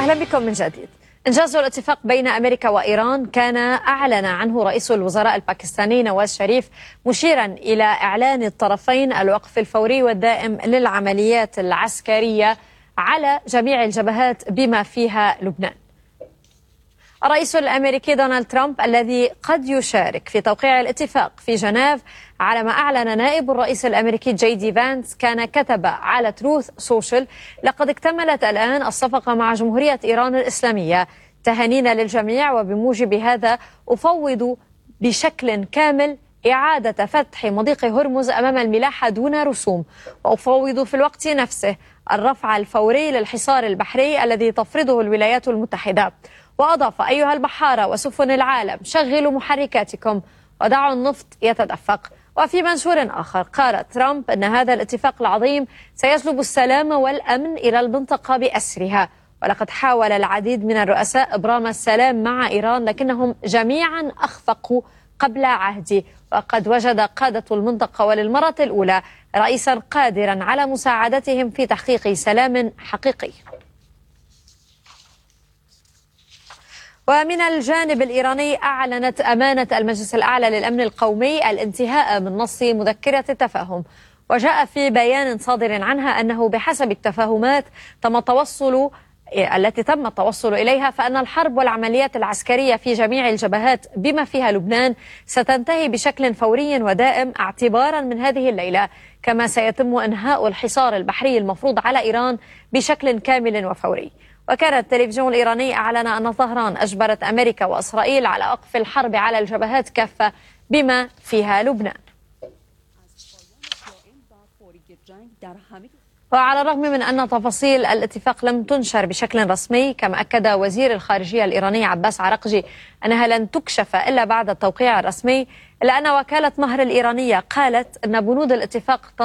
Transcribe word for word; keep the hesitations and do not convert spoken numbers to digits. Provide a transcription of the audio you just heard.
أهلا بكم من جديد. إنجاز الاتفاق بين أمريكا وإيران كان أعلن عنه رئيس الوزراء الباكستاني نواز شريف، مشيرا إلى إعلان الطرفين الوقف الفوري والدائم للعمليات العسكرية على جميع الجبهات بما فيها لبنان. الرئيس الأمريكي دونالد ترامب الذي قد يشارك في توقيع الاتفاق في جنيف على ما أعلن نائب الرئيس الأمريكي جي دي فانس كان كتب على تروث سوشيال: لقد اكتملت الآن الصفقة مع جمهورية إيران الإسلامية، تهانينا للجميع، وبموجب هذا أفوض بشكل كامل إعادة فتح مضيق هرمز أمام الملاحة دون رسوم، وأفوض في الوقت نفسه الرفع الفوري للحصار البحري الذي تفرضه الولايات المتحدة. وأضاف: أيها البحارة وسفن العالم، شغلوا محركاتكم ودعوا النفط يتدفق. وفي منشور آخر قال ترامب أن هذا الاتفاق العظيم سيجلب السلام والأمن إلى المنطقة بأسرها، ولقد حاول العديد من الرؤساء إبرام السلام مع إيران لكنهم جميعا أخفقوا قبل عهدي، وقد وجد قادة المنطقة وللمرة الأولى رئيسا قادرا على مساعدتهم في تحقيق سلام حقيقي. ومن الجانب الإيراني أعلنت أمانة المجلس الأعلى للأمن القومي الانتهاء من نص مذكرة التفاهم، وجاء في بيان صادر عنها أنه بحسب التفاهمات تم التوصل التي تم التوصل إليها فأن الحرب والعمليات العسكرية في جميع الجبهات بما فيها لبنان ستنتهي بشكل فوري ودائم اعتبارا من هذه الليلة، كما سيتم إنهاء الحصار البحري المفروض على إيران بشكل كامل وفوري. وكان التلفزيون الإيراني أعلن أن طهران أجبرت أمريكا وإسرائيل على وقف الحرب على الجبهات كافة بما فيها لبنان. وعلى الرغم من أن تفاصيل الاتفاق لم تنشر بشكل رسمي، كما أكد وزير الخارجية الإيراني عباس عراقجي أنها لن تكشف إلا بعد التوقيع الرسمي، إلا أن وكالة مهر الإيرانية قالت أن بنود الاتفاق